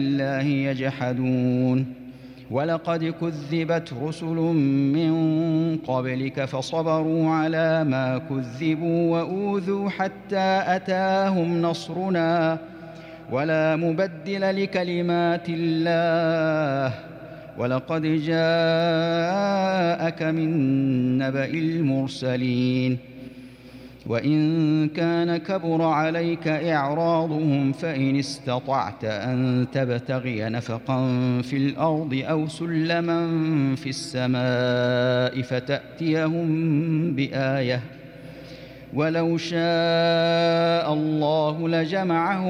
الله يجحدون ولقد كذبت رسل من قبلك فصبروا على ما كذبوا وأوذوا حتى أتاهم نصرنا ولا مبدل لكلمات الله ولقد جاءك من نبأ المرسلين وإن كان كبر عليك إعراضهم فإن استطعت أن تبتغي نفقا في الأرض أو سلما في السماء فتأتيهم بآية ولو شاء الله لجمعهم